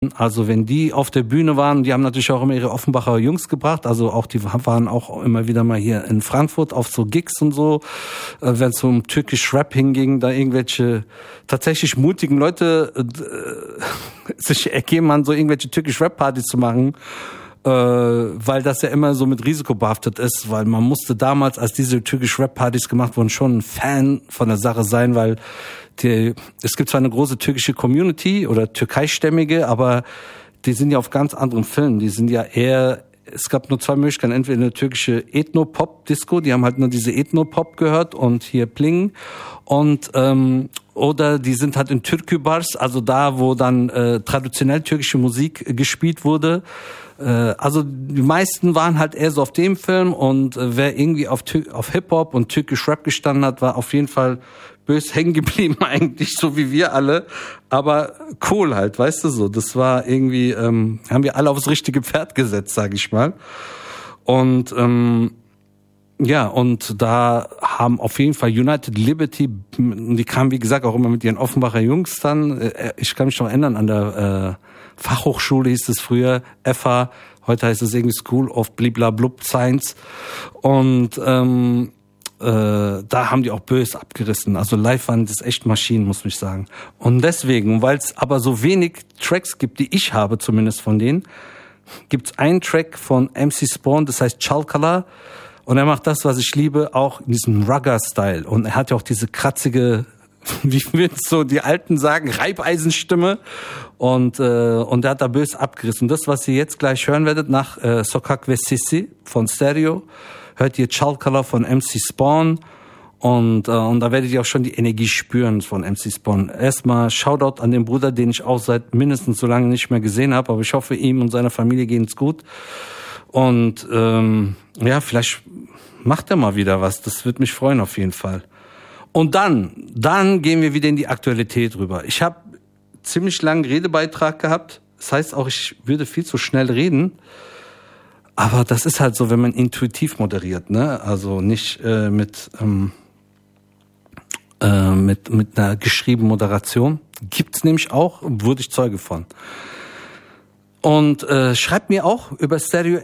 Also wenn die auf der Bühne waren, die haben natürlich auch immer ihre Offenbacher Jungs gebracht, also auch die waren auch immer wieder mal hier in Frankfurt auf so Gigs und so, wenn es um türkisch Rap hinging, da irgendwelche tatsächlich mutigen Leute sich ergeben haben, so irgendwelche türkisch Rap-Partys zu machen, weil das ja immer so mit Risiko behaftet ist, weil man musste damals, als diese türkisch Rap-Partys gemacht wurden, schon ein Fan von der Sache sein, weil es gibt zwar eine große türkische Community oder türkeistämmige, aber die sind ja auf ganz anderen Filmen. Die sind ja eher, es gab nur zwei Möglichkeiten, entweder eine türkische Ethno-Pop-Disco, die haben halt nur diese Ethno-Pop gehört und hier Pling, und oder die sind halt in Türkü-Bars, also da, wo dann traditionell türkische Musik gespielt wurde. Also die meisten waren halt eher so auf dem Film, und wer irgendwie auf Hip-Hop und türkisch Rap gestanden hat, war auf jeden Fall bös hängen geblieben eigentlich, so wie wir alle. Aber cool halt, weißt du so. Das war irgendwie, haben wir alle aufs richtige Pferd gesetzt, sag ich mal. Und ja, und da haben auf jeden Fall United Liberty, die kamen wie gesagt auch immer mit ihren Offenbacher Jungs dann. Ich kann mich noch erinnern, an der Fachhochschule hieß es früher, FH, heute heißt es irgendwie School of Bliblablub Science. Und da haben die auch böse abgerissen. Also live waren das echt Maschinen, muss ich sagen. Und deswegen, weil es aber so wenig Tracks gibt, die ich habe zumindest von denen, gibt's einen Track von MC Spawn, das heißt Çalkala. Und er macht das, was ich liebe, auch in diesem Rugger-Style. Und er hat ja auch diese kratzige, wie wir so die Alten sagen, Reibeisenstimme. Und er hat da böse abgerissen. Und das, was ihr jetzt gleich hören werdet, nach Sokak ve Sesi von Stereo, hört ihr Çalkala von MC Spawn. Und da werdet ihr auch schon die Energie spüren von MC Spawn. Erstmal Shoutout an den Bruder, den ich auch seit mindestens so lange nicht mehr gesehen habe. Aber ich hoffe, ihm und seiner Familie geht's gut. Und ja, vielleicht macht er mal wieder was. Das würde mich freuen auf jeden Fall. Und dann gehen wir wieder in die Aktualität rüber. Ich habe ziemlich langen Redebeitrag gehabt. Das heißt auch, ich würde viel zu schnell reden. Aber das ist halt so, wenn man intuitiv moderiert, ne? Also nicht mit einer geschriebenen Moderation. Gibt's nämlich auch, wurde ich Zeuge von. Und schreibt mir auch über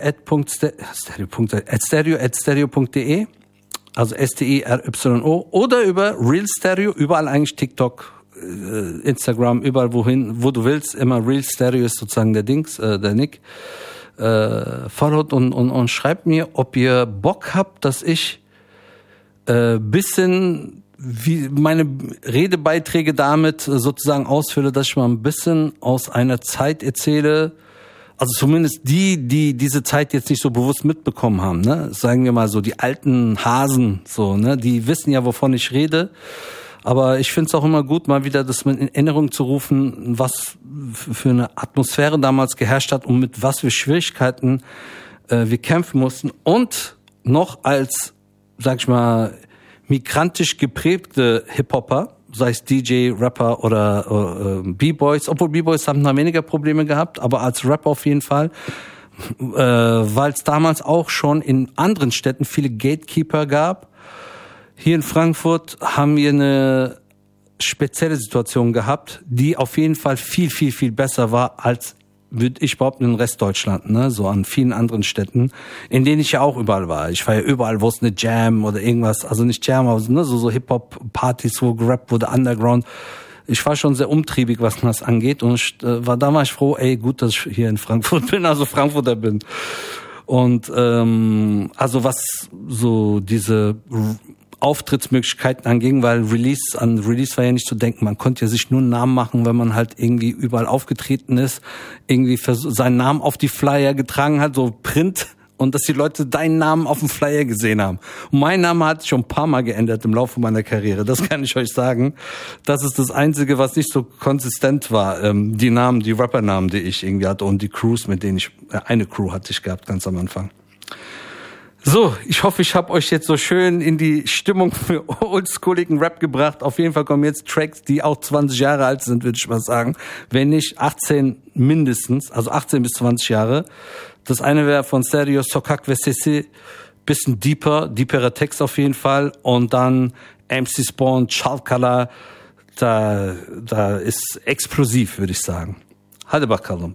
stereo@stereo.de, also STERYO, oder über Real Stereo, überall eigentlich TikTok, Instagram, überall wo du willst, immer Real Stereo ist sozusagen der Nick. Followt und schreibt mir, ob ihr Bock habt, dass ich bisschen wie meine Redebeiträge damit sozusagen ausfülle, dass ich mal ein bisschen aus einer Zeit erzähle, also zumindest die diese Zeit jetzt nicht so bewusst mitbekommen haben, ne? Sagen wir mal so, die alten Hasen, so, ne? Die wissen ja, wovon ich rede. Aber ich finde es auch immer gut, mal wieder das in Erinnerung zu rufen, was für eine Atmosphäre damals geherrscht hat und mit was für Schwierigkeiten wir kämpfen mussten. Und noch als, sag ich mal, migrantisch geprägte Hip-Hopper, sei es DJ, Rapper oder B-Boys, obwohl B-Boys haben da weniger Probleme gehabt, aber als Rapper auf jeden Fall, weil es damals auch schon in anderen Städten viele Gatekeeper gab. Hier in Frankfurt haben wir eine spezielle Situation gehabt, die auf jeden Fall viel, viel, viel besser war als, würde ich behaupten, in Restdeutschland, ne, so an vielen anderen Städten, in denen ich ja auch überall war. Ich war ja überall, wo es eine Jam oder irgendwas, also nicht Jam, aber ne, so Hip-Hop-Partys, wo gerappt wurde, Underground. Ich war schon sehr umtriebig, was das angeht, und da war ich froh, gut, dass ich hier in Frankfurt bin, also Frankfurter bin. Und also was so diese Auftrittsmöglichkeiten anging, weil an Release war ja nicht zu denken. Man konnte ja sich nur einen Namen machen, wenn man halt irgendwie überall aufgetreten ist, irgendwie seinen Namen auf die Flyer getragen hat, so Print, und dass die Leute deinen Namen auf dem Flyer gesehen haben. Und mein Name hat sich schon ein paar Mal geändert im Laufe meiner Karriere, das kann ich euch sagen. Das ist das Einzige, was nicht so konsistent war. Die Rappernamen, die ich irgendwie hatte, und die Crews, mit denen eine Crew hatte ich gehabt, ganz am Anfang. So, ich hoffe, ich habe euch jetzt so schön in die Stimmung für oldschooligen Rap gebracht. Auf jeden Fall kommen jetzt Tracks, die auch 20 Jahre alt sind, würde ich mal sagen. Wenn nicht 18 mindestens, also 18 bis 20 Jahre. Das eine wäre von Stereo, Sokak ve Sesi, bisschen deeperer Text auf jeden Fall. Und dann MC Spawn, Çalkala, da ist explosiv, würde ich sagen. Hadi bakalım.